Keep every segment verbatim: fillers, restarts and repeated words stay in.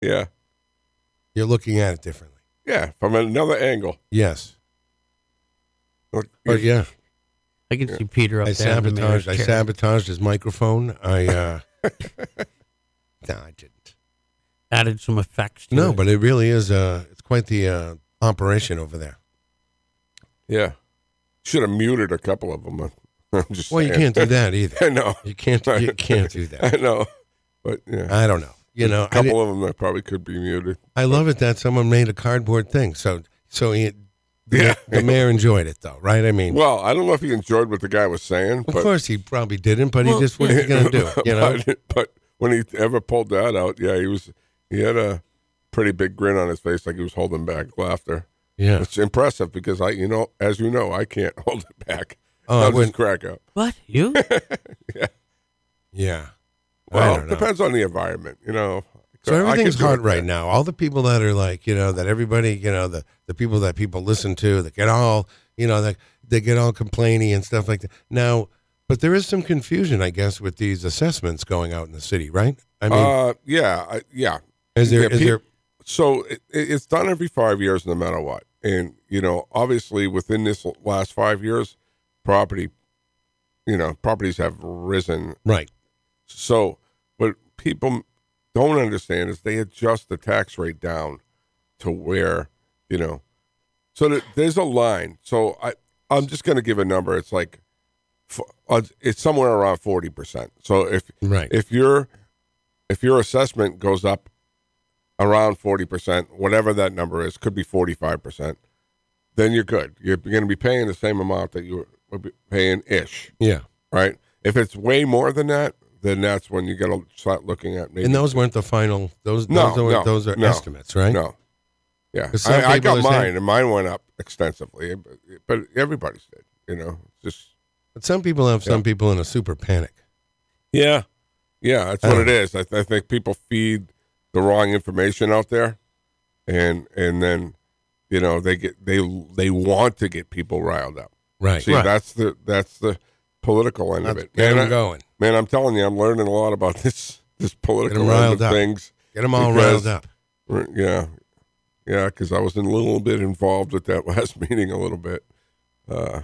Yeah. You're looking at it differently. Yeah, from another angle. Yes. Look, But yeah, I can see Peter up I there in the mayor's sabotaged. I chair. sabotaged his microphone. I. uh No, I didn't. Added some effects to No, it. but it really is. Uh, it's quite the uh, operation over there. Yeah. Should have muted a couple of them. I'm just Well, you saying. can't do that either. I know. You can't. You can't do that. I know. But yeah. I don't know. You know, a couple of them that probably could be muted. I love it that someone made a cardboard thing. So, so he, the, Yeah. the mayor enjoyed it, though, right? I mean, Well, I don't know if he enjoyed what the guy was saying. of but, course he probably didn't, but Well, he just what he going to do? You know, but, but when he ever pulled that out, yeah, he was. He had a pretty big grin on his face, like he was holding back laughter. yeah. It's impressive because I, you know, as you know, I can't hold it back. Oh, I I'll just wouldn't- crack up. What? You? Yeah. I Well, don't it know. depends on the environment, you know. So I everything's could do hard it right there. now. All the people that are like, you know, that everybody, you know, the, the people that people listen to, that get all, you know, that they get all complainy and stuff like that. Now, but there is some confusion, I guess, with these assessments going out in the city, right? I mean, uh, yeah, I, yeah. is there yeah, is peop- there So it, it's done every five years, no matter what. And you know, obviously, within this last five years, property, you know, properties have risen. right? So, what people don't understand is they adjust the tax rate down to where, you know, so that there's a line. So I, I'm just going to give a number. It's like, f- uh, it's somewhere around forty percent. So if Right. if your if your assessment goes up around forty percent, whatever that number is, could be forty-five percent, then you're good. You're going to be paying the same amount that you were paying ish, Yeah. right? If it's way more than that, then that's when you got to start looking at maybe. And those weren't the final. Those No, those, are, no, those are no, estimates, right? No. Yeah. 'Cause some I, I people got are mine, saying- and mine went up extensively, but, but everybody's did, you know. It's just. But some people have some Yeah. people in a super panic. Yeah. Yeah, that's I what don't it is. I, th- I think people feed the wrong information out there, and and then, you know, they get they they want to get people riled up. Right. See, Right. that's the that's the political end Let's of it. get Man, them I- going. man, I'm telling you, I'm learning a lot about this this political end riled of up. things. Get them all Because- riled up. Yeah, yeah, because I was a little bit involved with that last meeting a little bit. Uh,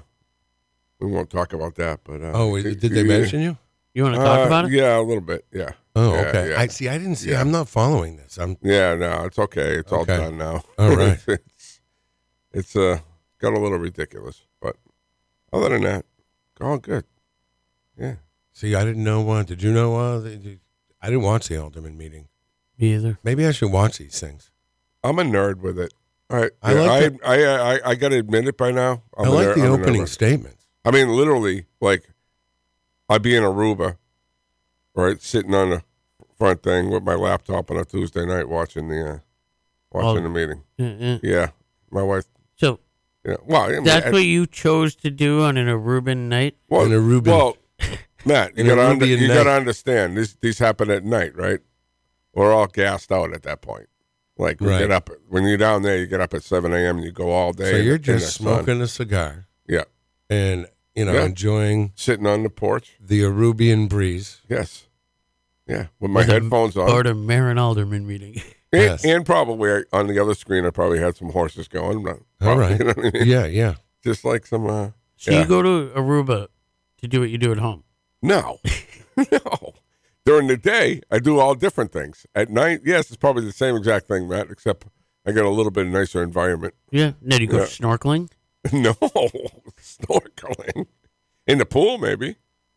we won't talk about that, but uh, Oh, did they mention you? You want to talk uh, about it? Yeah, a little bit. Yeah. Oh, Yeah, okay. yeah. I see. I didn't see. Yeah. I'm not following this. I'm Yeah, no, it's okay. It's all Okay. done now. All right. it's it's uh got a little ridiculous, but other than that, all good. Yeah. see. I didn't know. Uh, did you know? Uh, the, the- I didn't watch the Alderman meeting. Me either. Maybe I should watch these things. I'm a nerd with it. I I yeah, like I, I, I I got to admit it by now. I'm I a like nerd- the I'm a opening nerd. statements. I mean, literally, like I'd be in Aruba, right, sitting on the front thing with my laptop on a Tuesday night watching the uh, watching Oh. the meeting. Uh-uh. Yeah, my wife. So Yeah, well, I mean, that's I- what you chose to do on an Aruban night? well, In Aruban. Well, Matt, you In gotta Aruban under, you night. gotta understand these these happen at night, right? We're all gassed out at that point. Like we Right. get up when you're down there, you get up at seven a.m. and you go all day. So in you're the- in just the sun. smoking a cigar Yeah, and you know Yeah. enjoying sitting on the porch. the Arubian breeze. Yes, yeah, with my With a- headphones on. Or the Marin Alderman meeting? And, Yes. and probably on the other screen, I probably had some horses going. But All probably, right. you know what I mean? Yeah, yeah. Just like some. Uh, So yeah. you go to Aruba to do what you do at home. No, no. During the day, I do all different things. At night, yes, it's probably the same exact thing, Matt, except I got a little bit nicer environment. Yeah. Now do you go Yeah. snorkeling? No, snorkeling in the pool, maybe.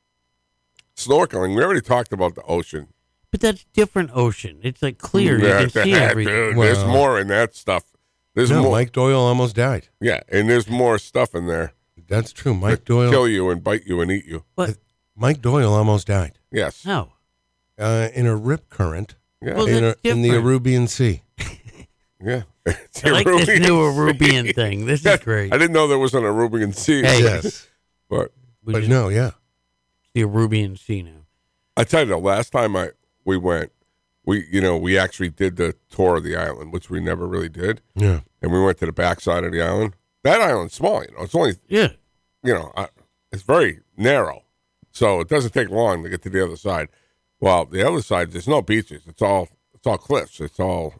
Snorkeling. We already talked about the ocean. But that's different ocean. It's like clear. You Yeah, can see that- everything. dude, Well- there's more in that stuff. There's No, more. Mike Doyle almost died. Yeah, and there's more stuff in there. That's true. Mike that Doyle. kill you and bite you and eat you. What? Mike Doyle almost died Yes. How? uh, in a rip current Yeah. Well, in, a, that's in the different. Arubian Sea. yeah. It's I like this Arubian new Sea. Arubian thing. This is Yeah, great. I didn't know there was an Arubian Sea. Hey. Yes, But We but just- no, yeah. the Arubian Sea now. I tell you, the last time I we went, we you know we actually did the tour of the island, which we never really did, Yeah. and we went to the backside of the island. That island's small, you know. It's only Yeah. you know uh, it's very narrow, so it doesn't take long to get to the other side. Well, the other side, there's no beaches. It's all it's all cliffs. It's all